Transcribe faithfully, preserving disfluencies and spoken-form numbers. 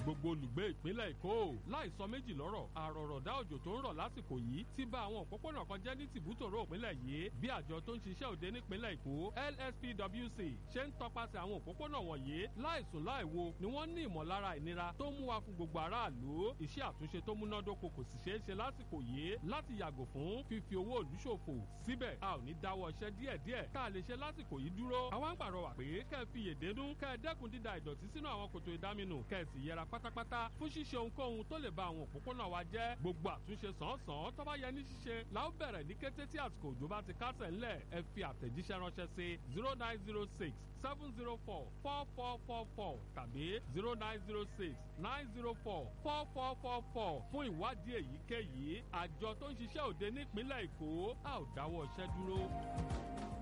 gbogbo olùgbé ìpínlẹ̀ Èkó. Láìsọ méjì lọ́rọ̀, àrọ̀rọ̀dá òjò tó ń rọ̀ lásìkò yìí ti bà àwọn òpópónà kan jẹ́ ní tìbútòrò ìpínlẹ̀ yìí. Bí àjọ tó ń ṣiṣẹ́ òde nípínlẹ̀ Èkó L S P W C ṣe ń tọpasẹ̀ àwọn òpópónà wọ̀nyí láìsùn láìwo ni wọ́n ní ìmọ̀lára ìnira tó mú wa fún gbogbo aráàlú. Iṣẹ́ àtúnṣe tó múnádóko kò sì ṣeé ṣe lásìkò yìí láti yàgò fún fífi owó òlú ṣòfò. Síbẹ̀ a ò ní dáwọ́ iṣẹ́ díẹ̀díẹ̀ tá a lè ṣe lásìkò yìí dúró. Àwa ń pàrọwà pé kẹ́ ẹ fi yèdénú kẹ́ ẹ dẹ́kun dídà ìdọ̀tí sínú àwọn kòtò ìdáminù kẹ́ ẹ sì yẹra pátápátá fún ṣíṣe ohunkóhun tó lè ba àwọn òpópónà wa jẹ́. Gbogbo àtúnṣe sàn-án tó bá yẹ ní ṣíṣe la ó bẹ̀rẹ̀ ní kété tí àsìkò òjò bá ti kásẹ̀ ńlẹ̀. Ẹ fi àtẹ̀jíṣẹ́ ránṣẹ́ sí zero nine zero six seven zero four four four four four tàbí zero nine zero six nine zero four four four four four fún ìwádìí èyíkéyìí. Àjọ tó ń ṣiṣẹ́ òde nípínlẹ̀ Èkó a ò dáwọ́ iṣẹ́ dúró.